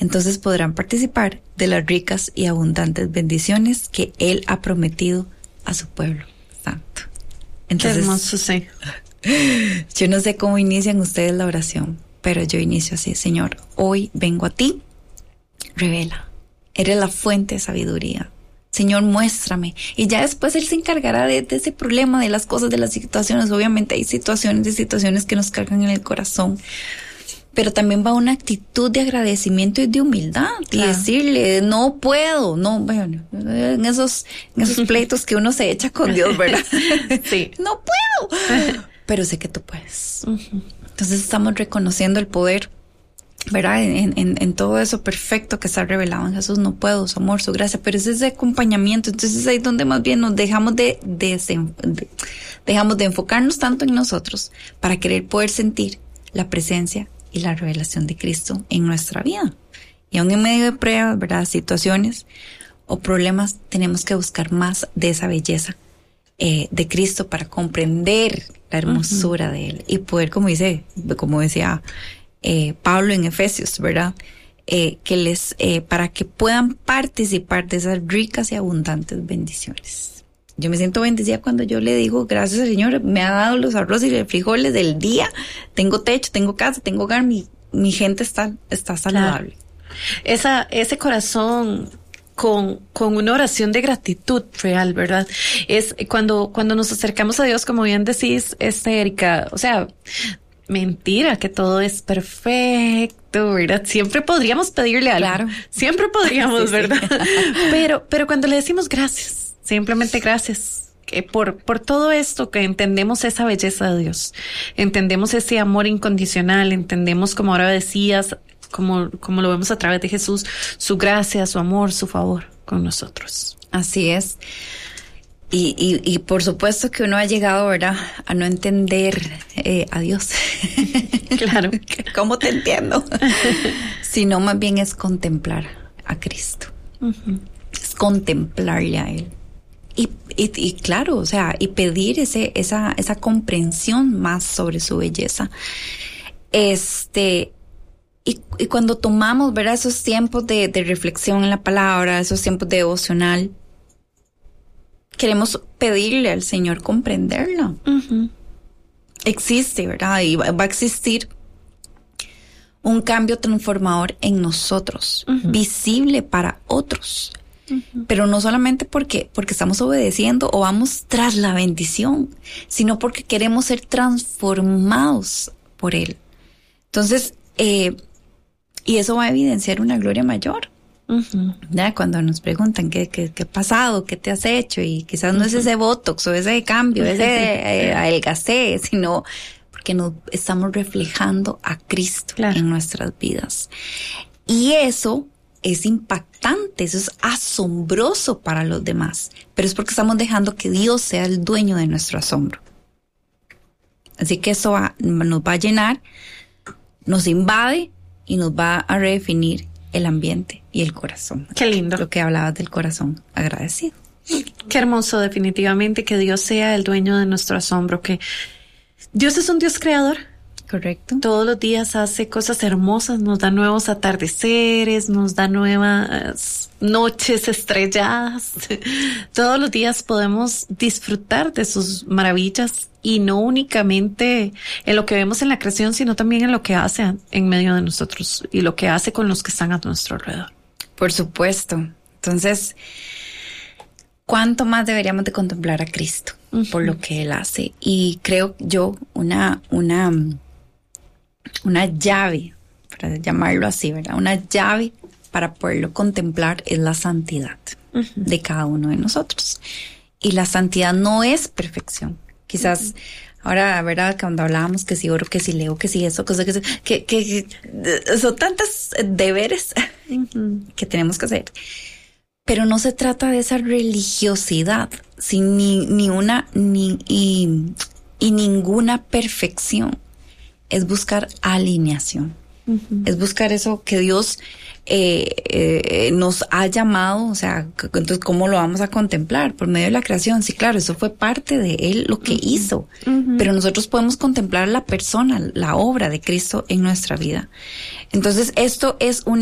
entonces podrán participar de las ricas y abundantes bendiciones que Él ha prometido a su pueblo santo. Entonces, qué hermoso, sí. Yo no sé cómo inician ustedes la oración, pero yo inicio así: Señor, hoy vengo a ti, revela, eres la fuente de sabiduría. Señor, muéstrame. Y ya después Él se encargará de ese problema, de las cosas, de las situaciones. Obviamente hay situaciones que nos cargan en el corazón, pero también va una actitud de agradecimiento y de humildad. Claro. Y decirle, no puedo, no, bueno, en esos pleitos que uno se echa con Dios, ¿verdad? Sí. No puedo, pero sé que tú puedes. Uh-huh. Entonces estamos reconociendo el poder, ¿verdad? En todo eso perfecto que está revelado en Jesús. No puedo, su amor, su gracia, pero es ese acompañamiento. Entonces ahí es donde más bien nos dejamos de enfocarnos tanto en nosotros para querer poder sentir la presencia y la revelación de Cristo en nuestra vida. Y aún en medio de pruebas, ¿verdad?, situaciones o problemas, tenemos que buscar más de esa belleza de Cristo para comprender la hermosura de Él y poder, como decía Pablo en Efesios, ¿verdad?, para que puedan participar de esas ricas y abundantes bendiciones. Yo me siento bendecida cuando yo le digo, gracias al Señor, me ha dado los arroz y los frijoles del día, tengo techo, tengo casa, tengo hogar, mi gente está saludable. Claro. Ese corazón con una oración de gratitud real, ¿verdad? Es cuando nos acercamos a Dios, como bien decís, Erika, o sea, mentira que todo es perfecto, ¿verdad? Siempre podríamos pedirle algo. Claro. Siempre podríamos, sí, ¿verdad? Sí. Pero cuando le decimos gracias, simplemente gracias por todo esto, que entendemos esa belleza de Dios, entendemos ese amor incondicional, entendemos, como ahora decías, como lo vemos a través de Jesús, su gracia, su amor, su favor con nosotros. Así es. Y por supuesto que uno ha llegado, ¿verdad?, a no entender a Dios. Claro. ¿Cómo te entiendo? Sino más bien es contemplar a Cristo. Uh-huh. Es contemplarle a Él. Y claro, o sea, y pedir esa comprensión más sobre su belleza. Y cuando tomamos, ¿verdad?, esos tiempos de reflexión en la palabra, esos tiempos de devocional, queremos pedirle al Señor comprenderlo. Uh-huh. Existe, ¿verdad? Y va a existir un cambio transformador en nosotros, uh-huh, visible para otros. Uh-huh. Pero no solamente porque estamos obedeciendo o vamos tras la bendición, sino porque queremos ser transformados por Él. Entonces, y eso va a evidenciar una gloria mayor. Uh-huh. ¿Ya? Cuando nos preguntan qué ha pasado, qué te has hecho, y quizás no es ese botox o ese cambio, ese adelgacé, sino porque nos estamos reflejando a Cristo, claro, en nuestras vidas. Y eso es impactante, eso es asombroso para los demás, pero es porque estamos dejando que Dios sea el dueño de nuestro asombro. Así que eso nos va a llenar, nos invade y nos va a redefinir el ambiente y el corazón. Qué lindo. Lo que hablabas del corazón agradecido. Qué hermoso, definitivamente, que Dios sea el dueño de nuestro asombro, que Dios es un Dios creador. Correcto. Todos los días hace cosas hermosas, nos da nuevos atardeceres, nos da nuevas noches estrelladas. Todos los días podemos disfrutar de sus maravillas, y no únicamente en lo que vemos en la creación, sino también en lo que hace en medio de nosotros y lo que hace con los que están a nuestro alrededor. Por supuesto. Entonces, ¿cuánto más deberíamos de contemplar a Cristo, uh-huh, por lo que Él hace? Y creo yo una llave, para llamarlo así, ¿verdad? Una llave para poderlo contemplar es la santidad, uh-huh, de cada uno de nosotros. Y la santidad no es perfección. Quizás, uh-huh, ahora, ¿verdad?, cuando hablábamos que si oro, que si leo, que si eso, que son tantos deberes, uh-huh, que tenemos que hacer. Pero no se trata de esa religiosidad, sin ninguna perfección. Es buscar alineación. Uh-huh. Es buscar eso que Dios nos ha llamado. O sea, entonces, ¿cómo lo vamos a contemplar? Por medio de la creación. Sí, claro, eso fue parte de Él, lo que, uh-huh, hizo. Uh-huh. Pero nosotros podemos contemplar la persona, la obra de Cristo en nuestra vida. Entonces, esto es